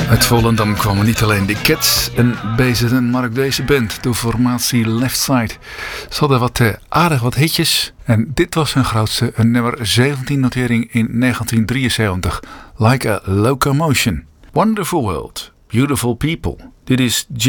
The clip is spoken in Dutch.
Uit Volendam kwamen niet alleen de Cats en BZN, maar ook deze band, de formatie Left Side. Ze hadden aardig wat hitjes en dit was hun grootste, een nummer 17 notering in 1973, Like a Locomotion. Wonderful World, Beautiful People. Dit is